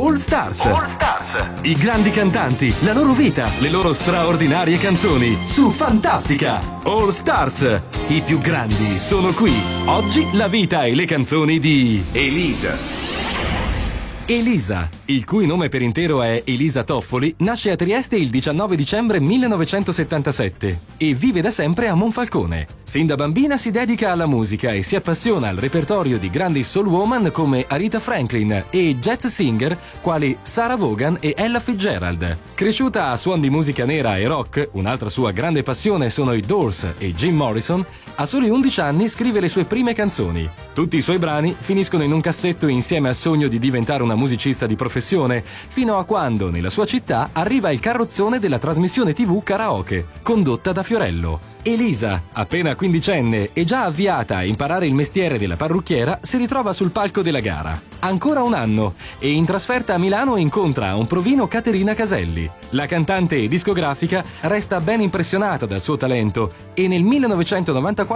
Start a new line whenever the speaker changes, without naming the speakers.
All Stars. I grandi cantanti, la loro vita, le loro straordinarie canzoni su Fantastica. All Stars. I più grandi sono qui. Oggi la vita e le canzoni di Elisa. Elisa, il cui nome per intero è Elisa Toffoli, nasce a Trieste il 19 dicembre 1977 e vive da sempre a Monfalcone. Sin da bambina si dedica alla musica e si appassiona al repertorio di grandi soul woman come Aretha Franklin e jazz singer quali Sarah Vaughan e Ella Fitzgerald. Cresciuta a suon di musica nera e rock, un'altra sua grande passione sono i Doors e Jim Morrison, a soli 11 anni scrive le sue prime canzoni. Tutti i suoi brani finiscono in un cassetto insieme al sogno di diventare una musicista di professione, fino a quando nella sua città arriva il carrozzone della trasmissione TV Karaoke, condotta da Fiorello. Elisa, appena quindicenne e già avviata a imparare il mestiere della parrucchiera, si ritrova sul palco della gara. Ancora un anno e in trasferta a Milano incontra a un provino Caterina Caselli. La cantante discografica resta ben impressionata dal suo talento e nel 1994